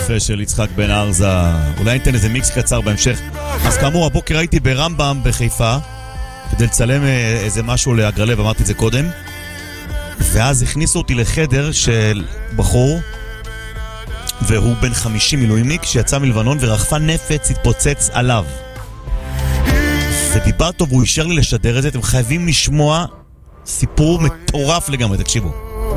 יפה של יצחק בן ארזה. אולי ניתן איזה מיקס קצר בהמשך. אז כאמור, הבוקר הייתי ברמב"ם בחיפה כדי לצלם איזה משהו להגרלב, אמרתי את זה קודם, ואז הכניסו אותי לחדר של בחור, והוא בן 50 מילואימניק שיצא מלבנון ורחפן נפץ התפוצץ עליו, ודיבר טוב, הוא אישר לי לשדר את זה. אתם חייבים לשמוע סיפור מטורף לגמרי, תקשיבו.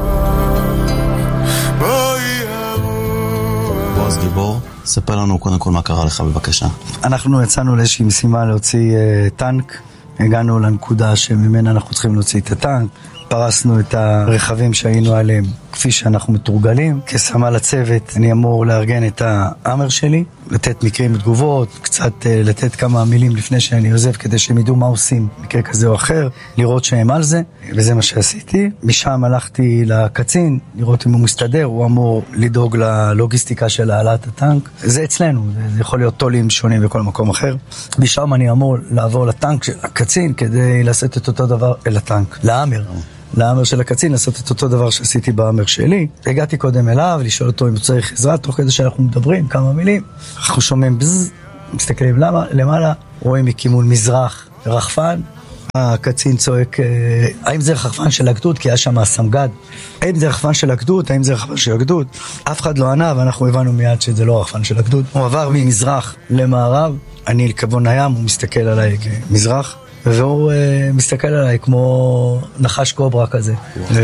בועז גיבור, ספר לנו קודם כל מה קרה לך בבקשה. אנחנו יצאנו לאיזושהי משימה להוציא טנק, הגענו לנקודה שממנה אנחנו צריכים להוציא את הטנק, פרסנו את הרכבים שהיינו עליהם כפי שאנחנו מתורגלים. כסמל הצוות אני אמור לארגן את האמר שלי, לתת מקרים ותגובות, קצת לתת כמה מילים לפני שאני עוזב כדי שהם ידעו מה עושים מקרה כזה או אחר, לראות שהם על זה, וזה מה שעשיתי. משם הלכתי לקצין לראות אם הוא מסתדר, הוא אמור לדאוג ללוגיסטיקה של העלאת הטנק, זה אצלנו, זה יכול להיות טולים שונים בכל מקום אחר. משם אני אמור לעבור לטנק של הקצין כדי לעשות את אותו דבר אל הטנק, לאמר של הקצין, לעשות את אותו דבר שעשיתי באמר שלי. הגעתי קודם אליו, לשאול אותו אם הוא צריך עזרה, תוך כדי שאנחנו מדברים כמה מילים. אנחנו שומעים בזז, מסתכלים למעלה, רואים מכיוון מזרח רחפן. הקצין צועק, האם זה רחפן של הגדוד? כי היה שם סמג"ד. האם זה רחפן של הגדוד? האם זה רחפן של הגדוד? אף אחד לא ענה, ואנחנו הבנו מיד שזה לא רחפן של הגדוד. הוא עבר ממזרח למערב, אני לכיוון הים, הוא מסתכל עליי כמזרח. והוא מסתכל עליי כמו נחש קוברה כזה.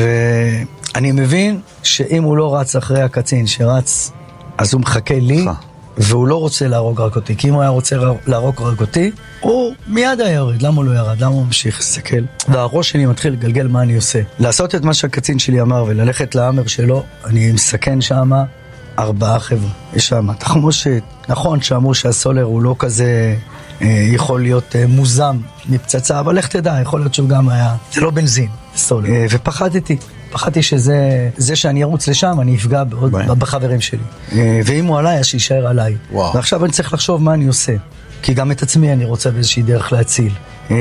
ואני מבין שאם הוא לא רץ אחרי הקצין שרץ, אז הוא מחכה לי, והוא לא רוצה להרוג רק אותי. כי אם הוא היה רוצה להרוג רק אותי, הוא מיד היה יורד. למה הוא לא ירד? למה הוא ממשיך לסתכל? והראש שלי מתחיל לגלגל מה אני עושה. לעשות את מה שהקצין שלי אמר וללכת לאמר שלו, אני מסכן שם 4 חבר'ה. יש שם תחמושת. נכון שאמרו שהסולר הוא לא כזה יכול להיות מוזם מפצצה, אבל לך תדע, יכול להיות שהוא גם היה, זה לא בנזין, סולר. פחדתי שזה שאני ארוץ לשם, אני אפגע בחברים שלי. ואם הוא עליי, אז שישאר עליי. ועכשיו אני צריך לחשוב מה אני עושה. כי גם את עצמי אני רוצה באיזושהי דרך להציל.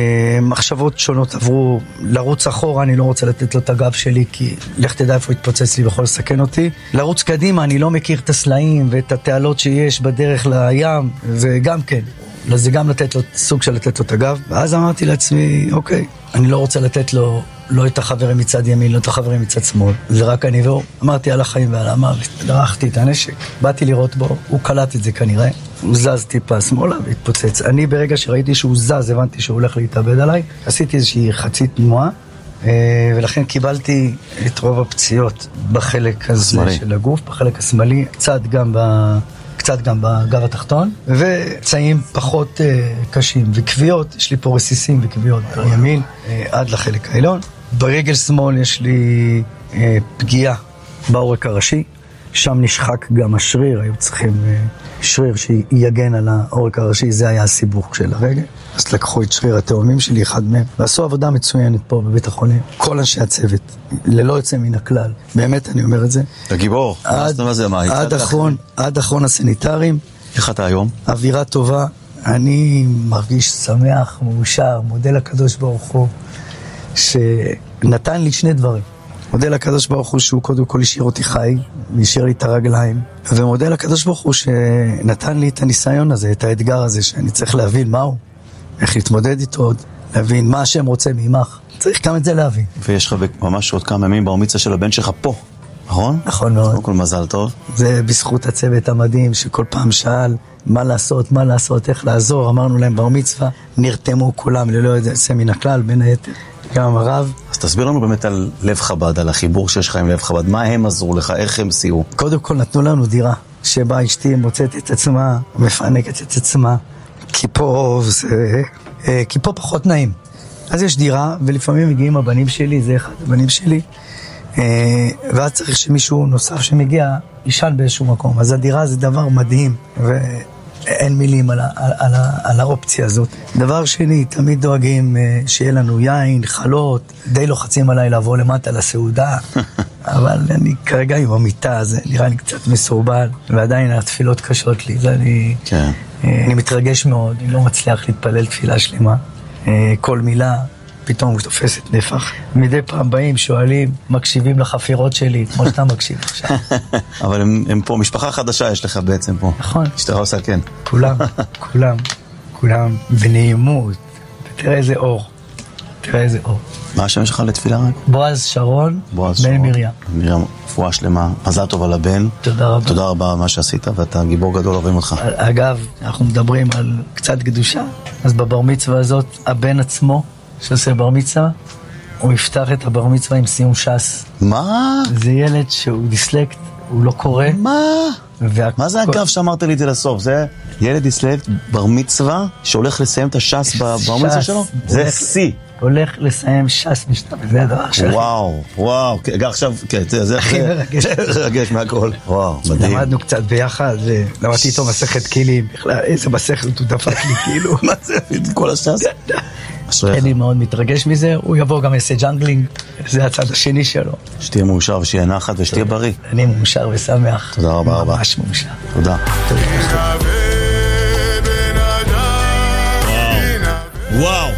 מחשבות שונות עברו, לרוץ אחורה, אני לא רוצה לתת לו את הגב שלי, כי לך תדע איפה יתפוצץ לי ויכול לסכן אותי. לרוץ קדימה, אני לא מכיר את הסלעים ואת התעלות שיש בדרך לים, וגם כן. זה גם לתת לו סוג של לתת לו את הגב. ואז אמרתי לעצמי, אוקיי, אני לא רוצה לתת לו לא את החברים מצד ימין, לא את החברים מצד שמאל. זה רק אני והוא. אמרתי על החיים ועל המוות. דרכתי את הנשק. באתי לראות בו, הוא קלט את זה כנראה. הוא זז טיפה שמאלה והתפוצץ. אני ברגע שראיתי שהוא זז, הבנתי שהוא הולך להתאבד עליי. עשיתי איזושהי חצי תנועה, ולכן קיבלתי את רוב הפציעות בחלק הזה של הגוף, בחלק השמאלי, קצת גם בגב התחתון, וצעים פחות קשים, וקביעות, יש לי פה רסיסים וקביעות בימין, עד לחלק העליון. ברגל שמאל יש לי פגיעה בעורק הראשי, שם נשחק גם השריר, היו צריכים שריר שיגן על העורק הראשי, זה היה הסיבוך של הרגל. אז לקחו את שריר התאומים שלי, אחד מהם, ועשו עבודה מצוינת פה בבית החולים. כל אנשי הצוות, ללא יוצא מן הכלל. באמת אני אומר את זה. הגיבור, עד אחרון הסניטרים. איך אתה היום? אווירה טובה, אני מרגיש שמח, מאושר, מודה לקדוש ברוך הוא, שנתן לי 2 דברים. מודה לקדוש ברוך הוא שהוא קודם כל השאיר אותי חי, והשאיר לי את הרגליים, ומודה לקדוש ברוך הוא שנתן לי את הניסיון הזה, את האתגר הזה, שאני צריך להבין מהו, איך להתמודד איתו עוד, להבין מה השם רוצה ממך, צריך גם את זה להבין. ויש לך ממש עוד כמה ימים ברמיצה של הבן שלך פה, נכון? נכון מאוד. קודם כל מזל טוב. זה בזכות הצוות המדהים שכל פעם שאל מה לעשות, איך לעזור, אמרנו להם בר מצווה, נרתמו כולם ללא יוצא מן הכלל, בין היתר. גם הרב. אז תסביר לנו באמת על לב חב"ד, על החיבור שיש לך עם לב חב"ד, מה הם עזרו לך, איך הם סייעו? קודם כל נתנו לנו דירה, שבה אשתי מוצאת את עצמה, מפנקת את עצמה, כי פה פחות נעים. אז יש דירה, ולפעמים מגיעים הבנים שלי, זה אחד הבנים שלי, ואז צריך שמישהו נוסף שמגיע, ישן באיזשהו מקום. אז הדירה זה דבר מדהים, אין מילים על האופציה הזאת. דבר שני, תמיד דואגים שיהיה לנו יין, חלות, די לוחצים עליי לעבור למטה לסעודה, אבל אני כרגע עם המיטה, זה נראה לי קצת מסורבל, ועדיין התפילות קשות לי, אני מתרגש מאוד, אני לא מצליח להתפלל תפילה שלמה, כל מילה, פתאום הוא תופסת נפח. מדי פעם באים, שואלים, מקשיבים לחפירות שלי, כמו שאתה מקשיב עכשיו. אבל הם פה, משפחה חדשה יש לך בעצם פה. נכון. שאתה עושה, כן. כולם בנעימות. תראה איזה אור. מה השם שלך לתפילה רק? בועז שרון, בן מרים. מרים, רפואה שלמה. מזל טוב על הבן. תודה רבה. תודה רבה על מה שעשית, ואתה גיבור גדול, אוהבים אותך. אגב, אנחנו מדברים על קצת קדושה, אז בבר מצווה הזאת, הבן עצמו שעושה בר מצווה, הוא יפתח את הבר מצווה עם סיום ש"ס. מה? זה ילד שהוא דיסלקט, הוא לא קורא. מה זה אגב שאמרת לי את זה לסוף? זה ילד דיסלקט בר מצווה שהולך לסיים את הש"ס בבר מצווה שלו? זה שיא. הולך לסיים ש"ס משתמש, זה הדבר שלי. וואו, עכשיו, כן, זה הכי מרגש מהכל. וואו, מדהים. למדנו קצת ביחד, למדתי איתו מסכת כלים, בכלל, איזה מסכת הוא דפק לי, כאילו. מה זה? כל הש"ס? אני מאוד מתרגש מזה, הוא יבוא גם יעשה ג'אנגלינג, זה הצד השני שלו. שתהיה מאושר ושיהיה נחת ושתהיה בריא. אני מאושר ושמח. תודה רבה. ממש מאושר. תודה. וואו.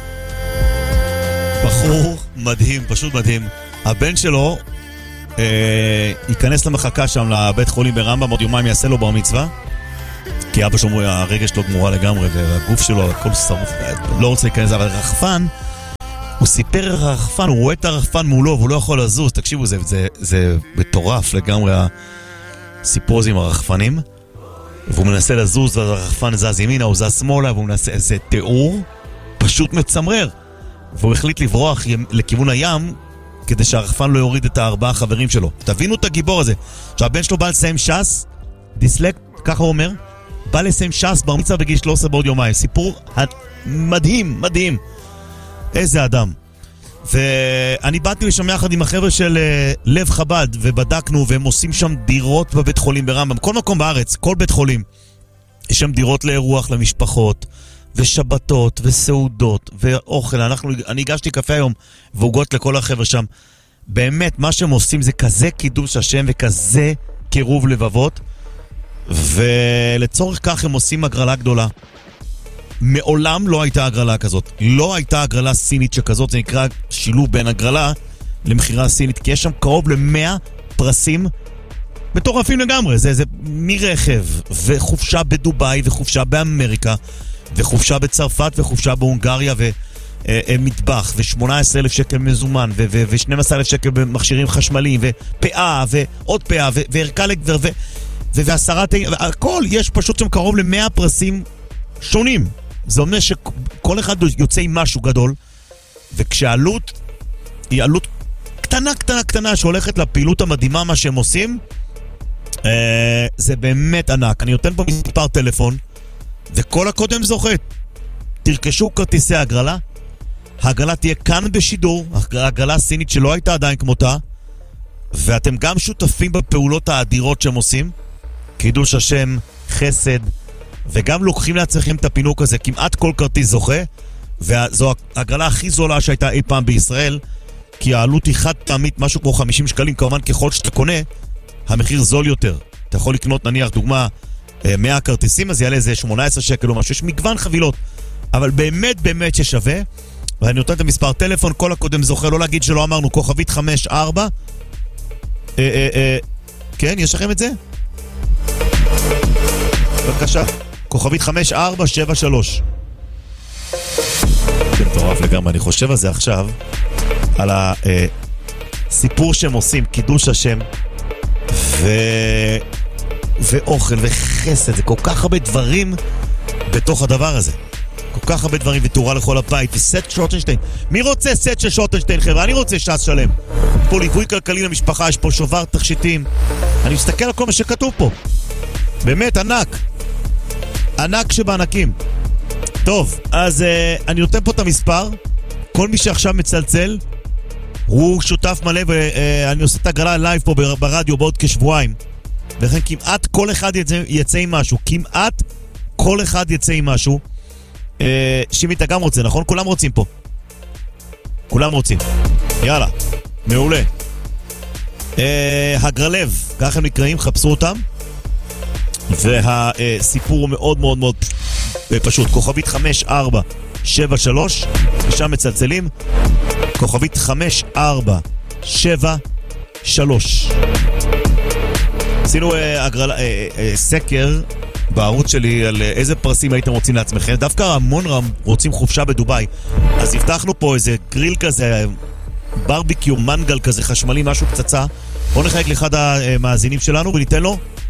בחור מדהים, פשוט מדהים. הבן שלו ייכנס למחלקה שם לבית חולים ברמב"ם, עוד יומיים יעשה לו בר מצווה, כי אבא שלו, הרגש שלו גמורה לגמרי, והגוף שלו, הכל שרוף, לא רוצה להיכנס, אבל רחפן, הוא סיפר רחפן, הוא רואה את הרחפן מולו, והוא לא יכול לזוז, תקשיבו, זה מטורף לגמרי, הסיפור הזה עם הרחפנים, והוא מנסה לזוז, והרחפן זז ימינה, הוא זז שמאלה, והוא מנסה איזה תיאור, פשוט מצמרר. והוא החליט לברוח לכיוון הים כדי שהרחפן לא יוריד את 4 חברים שלו. תבינו את הגיבור הזה. שהבן שלו בא לסיים ש"ס, דיסלקט, ככה הוא אומר, בא לסיים ש"ס בר מצווה בגיל 13 בעוד יומיים. סיפור מדהים. איזה אדם. ואני באתי לשם יחד עם החבר'ה של לב חב"ד, ובדקנו, והם עושים שם דירות בבית חולים ברמב"ם. כל מקום בארץ, כל בית חולים. יש שם דירות לאירוח למשפחות. ושבתות, וסעודות, ואוכל. אני הגשתי קפה היום, והוגות לכל החבר'ה שם. באמת, מה שהם עושים זה כזה קידוש השם, וכזה קירוב לבבות, ולצורך כך הם עושים הגרלה גדולה. מעולם לא הייתה הגרלה כזאת. לא הייתה הגרלה סינית שכזאת, זה נקרא שילוב בין הגרלה למחירה סינית, כי יש שם קרוב ל100 פרסים, מטורפים לגמרי. זה מרכב, וחופשה בדוביי, וחופשה באמריקה, וחופשה בצרפת, וחופשה בהונגריה, ומטבח, ו18,000 שקל מזומן, ו12,000 שקל במכשירים חשמליים, ופאה, ועוד פאה, וערכה לגבר, ועשרה תאים, הכל, יש פשוט שם קרוב ל100 פרסים שונים. זה אומר שכל אחד יוצא עם משהו גדול, וכשהעלות היא עלות קטנה, שהולכת לפעילות המדהימה מה שהם עושים, זה באמת ענק. אני נותן פה מספר טלפון, וכל הקודם זוכה. תרכשו כרטיסי הגרלה. ההגרלה תהיה כאן בשידור, הגרלה סינית שלא הייתה עדיין כמותה, ואתם גם שותפים בפעולות האדירות שהם עושים, קידוש השם, חסד, וגם לוקחים לעצמכם את הפינוק הזה. כמעט כל כרטיס זוכה, וזו הגרלה הכי זולה שהייתה אי פעם בישראל, כי העלות היא חד פעמית, משהו כמו 50 שקלים, כמובן ככל שאתה קונה, המחיר זול יותר. אתה יכול לקנות נניח דוגמה 100 כרטיסים, אז יעלה איזה 18 שקל או משהו, יש מגוון חבילות, אבל באמת ששווה. ואני נותן את המספר טלפון, כל הקודם זוכה, לא להגיד שלא אמרנו, כוכבית 54. כן, יש לכם את זה? בבקשה, כוכבית 5473. זה מטורף לגמרי, אני חושב על זה עכשיו, על הסיפור שהם עושים, קידוש השם, ואוכל וחסד, זה כל כך הרבה דברים בתוך הדבר הזה. כל כך הרבה דברים, ותאורה לכל הבית, וסט שוטנשטיין. מי רוצה סט של שוטנשטיין, חבר'ה? אני רוצה ש"ס שלם. פה ליווי כלכלי למשפחה, יש פה שובר תכשיטים. אני מסתכל על כל מה שכתוב פה. באמת, ענק. ענק שבענקים. טוב, אז אני נותן פה את המספר. כל מי שעכשיו מצלצל, הוא שותף מלא, ואני עושה את הגרלה לייב פה ברדיו בעוד כשבועיים. ולכן כמעט כל אחד יצא עם משהו. כמעט כל אחד יצא עם משהו. שימי, אתה גם רוצה, נכון? כולם רוצים פה. כולם רוצים. יאללה, מעולה. הגרלב, ככה הם נקראים, חפשו אותם. והסיפור הוא מאוד מאוד מאוד פשוט. כוכבית 5473, 5473, ושם מצלצלים, כוכבית 5473. עשינו סקר בערוץ שלי על איזה פרסים הייתם רוצים לעצמכם. דווקא המון רוצים חופשה בדוביי, אז הבטחנו פה איזה גריל כזה, ברביקיו, מנגל כזה חשמלי, משהו פצצה. בוא נחייק לאחד המאזינים שלנו וניתן לו